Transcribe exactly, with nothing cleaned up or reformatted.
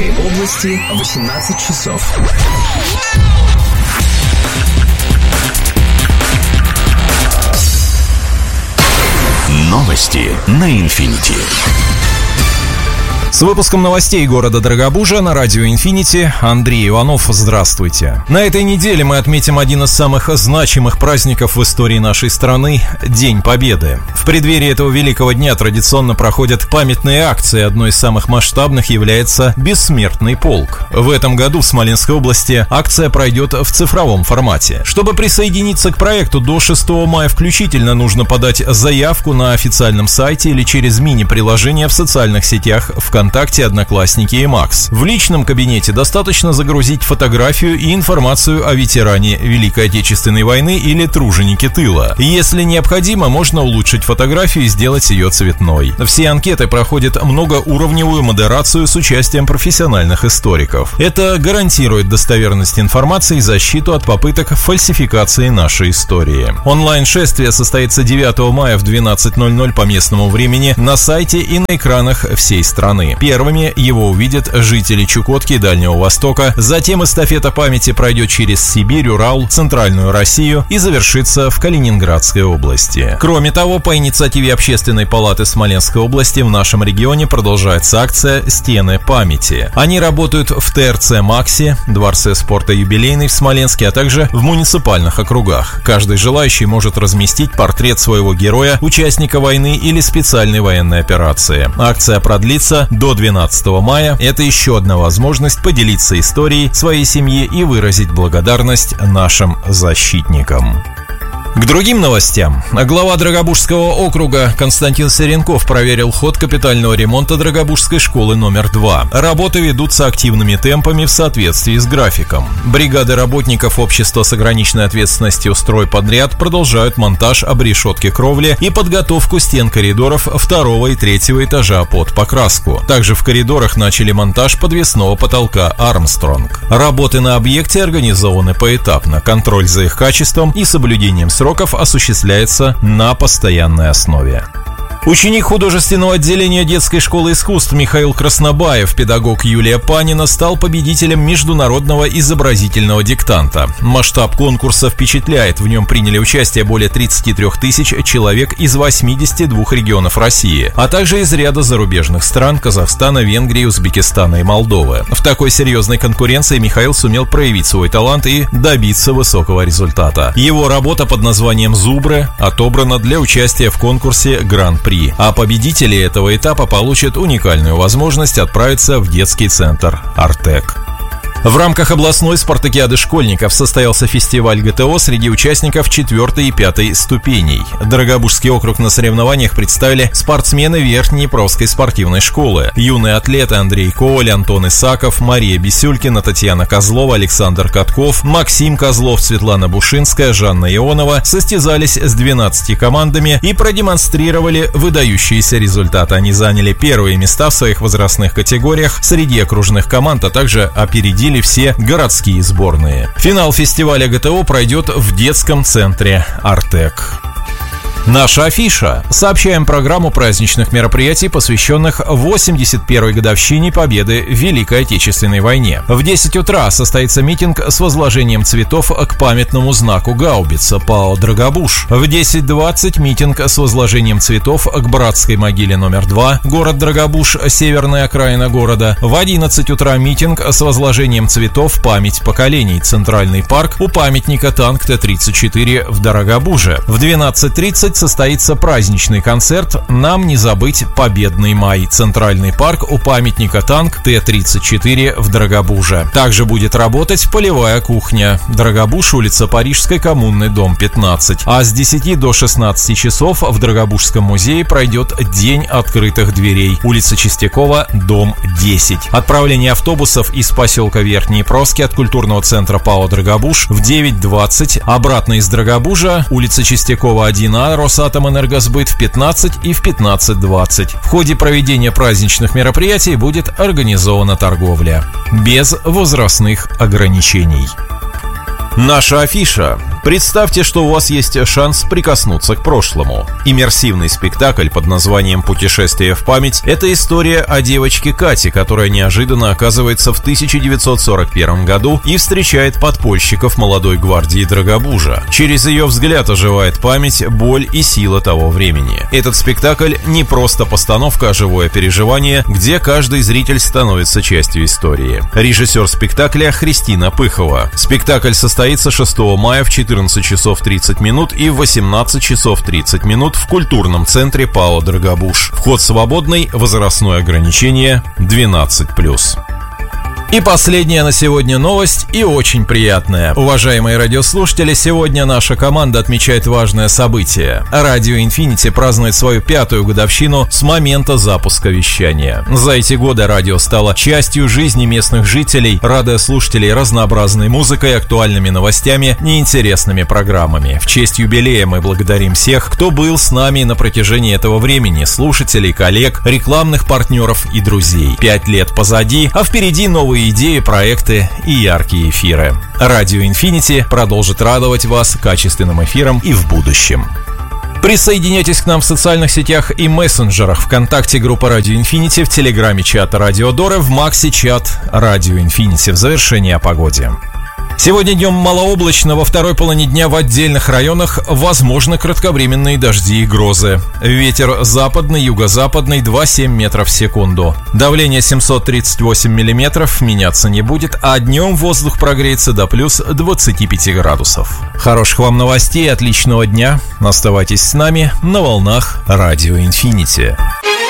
Смоленской области восемнадцать часов. Новости на Инфинити. С выпуском новостей города Дорогобужа на радио Инфинити Андрей Иванов. Здравствуйте. На этой неделе мы отметим один из самых значимых праздников в истории нашей страны – День Победы. В преддверии этого великого дня традиционно проходят памятные акции. Одной из самых масштабных является «Бессмертный полк». В этом году в Смоленской области акция пройдет в цифровом формате. Чтобы присоединиться к проекту, до шестого мая включительно нужно подать заявку на официальном сайте или через мини-приложение в социальных сетях ВКонтакте. ВКонтакте, Одноклассники и Макс. В личном кабинете достаточно загрузить фотографию и информацию о ветеране Великой Отечественной войны или труженике тыла. Если необходимо, можно улучшить фотографию и сделать ее цветной. Все анкеты проходят многоуровневую модерацию с участием профессиональных историков. Это гарантирует достоверность информации и защиту от попыток фальсификации нашей истории. Онлайн-шествие состоится девятого мая в двенадцать ноль ноль по местному времени на сайте и на экранах всей страны. Первыми его увидят жители Чукотки и Дальнего Востока, затем эстафета памяти пройдет через Сибирь, Урал, Центральную Россию и завершится в Калининградской области. Кроме того, по инициативе Общественной палаты Смоленской области в нашем регионе продолжается акция «Стены памяти». Они работают в ТРЦ «Макси», Дворце спорта «Юбилейный» в Смоленске, а также в муниципальных округах. Каждый желающий может разместить портрет своего героя, участника войны или специальной военной операции. Акция продлится до двенадцатого мая. Это еще одна возможность поделиться историей своей семьи и выразить благодарность нашим защитникам. К другим новостям. Глава Драгобужского округа Константин Серенков проверил ход капитального ремонта Драгобужской школы номер два. Работы ведутся активными темпами в соответствии с графиком. Бригады работников общества с ограниченной ответственностью «Стройподряд» продолжают монтаж обрешетки кровли и подготовку стен коридоров второго и третьего этажа под покраску. Также в коридорах начали монтаж подвесного потолка «Армстронг». Работы на объекте организованы поэтапно. Контроль за их качеством и соблюдением сроков осуществляется на постоянной основе. Ученик художественного отделения детской школы искусств Михаил Краснобаев, педагог Юлия Панина, стал победителем международного изобразительного диктанта. Масштаб конкурса впечатляет. В нем приняли участие более тридцати трёх тысяч человек из восьмидесяти двух регионов России, а также из ряда зарубежных стран – Казахстана, Венгрии, Узбекистана и Молдовы. В такой серьезной конкуренции Михаил сумел проявить свой талант и добиться высокого результата. Его работа под названием «Зубры» отобрана для участия в конкурсе «Гран-при». А победители этого этапа получат уникальную возможность отправиться в детский центр «Артек». В рамках областной спартакиады школьников состоялся фестиваль ГТО среди участников четвертой и пятой ступеней. Дорогобужский округ на соревнованиях представили спортсмены Верхнеднепровской спортивной школы. Юные атлеты Андрей Коваль, Антон Исаков, Мария Бесюлькина, Татьяна Козлова, Александр Катков, Максим Козлов, Светлана Бушинская, Жанна Ионова состязались с двенадцатью командами и продемонстрировали выдающиеся результаты. Они заняли первые места в своих возрастных категориях среди окружных команд, а также опередили все городские сборные. Финал фестиваля ГТО пройдет в детском центре «Артек». Наша афиша. Сообщаем программу праздничных мероприятий, посвященных восемьдесят первой годовщине победы в Великой Отечественной войне. В десять утра состоится митинг с возложением цветов к памятному знаку гаубица ПАО «Драгобуж». В десять двадцать митинг с возложением цветов к братской могиле номер два, город Драгобуж, северная окраина города. В одиннадцать утра митинг с возложением цветов «Память поколений», Центральный парк у памятника танк Т тридцать четыре в Дорогобуже. В двенадцать тридцать состоится праздничный концерт «Нам не забыть Победный май», Центральный парк у памятника танк Т тридцать четыре в Дорогобуже. Также будет работать полевая кухня. Дорогобуж, улица Парижской, коммунный, дом пятнадцать. А с десяти до шестнадцати часов в Дорогобужском музее пройдет День открытых дверей. Улица Чистякова, дом десять. Отправление автобусов из поселка Верхние Проски от культурного центра ПАО «Драгобуж» в девять двадцать. Обратно из Драгобужа, улица Чистякова, один А, Росатомэнергосбыт в пятнадцать и в пятнадцать двадцать. В ходе проведения праздничных мероприятий будет организована торговля без возрастных ограничений. Наша афиша. Представьте, что у вас есть шанс прикоснуться к прошлому. Иммерсивный спектакль под названием «Путешествие в память» — это история о девочке Кате, которая неожиданно оказывается в тысяча девятьсот сорок первом году и встречает подпольщиков молодой гвардии Драгобужа. Через ее взгляд оживает память, боль и сила того времени. Этот спектакль не просто постановка, а живое переживание, где каждый зритель становится частью истории. Режиссер спектакля Христина Пыхова. Спектакль состоится шестого мая в четырнадцать часов тридцать минут и в восемнадцать часов тридцать минут в культурном центре ПАО «Драгобуж». Вход свободный, возрастное ограничение двенадцать плюс. И последняя на сегодня новость, и очень приятная. Уважаемые радиослушатели, сегодня наша команда отмечает важное событие. Радио Инфинити празднует свою пятую годовщину с момента запуска вещания. За эти годы радио стало частью жизни местных жителей, радуя слушателей разнообразной музыкой, актуальными новостями, неинтересными программами. В честь юбилея мы благодарим всех, кто был с нами на протяжении этого времени, слушателей, коллег, рекламных партнеров и друзей. Пять лет позади, а впереди новые идеи, проекты и яркие эфиры. Радио Инфинити продолжит радовать вас качественным эфиром и в будущем. Присоединяйтесь к нам в социальных сетях и мессенджерах. ВКонтакте группа Радио Инфинити, в Телеграме чат Радио Доры, в Максе чат Радио Инфинити. В завершении о погоде. Сегодня днем малооблачно, во второй половине дня в отдельных районах возможны кратковременные дожди и грозы. Ветер западный, юго-западный два целых семь десятых метров в секунду. Давление семьсот тридцать восемь миллиметров, меняться не будет, а днем воздух прогреется до плюс двадцати пяти градусов. Хороших вам новостей, отличного дня. Оставайтесь с нами на волнах Радио Инфинити.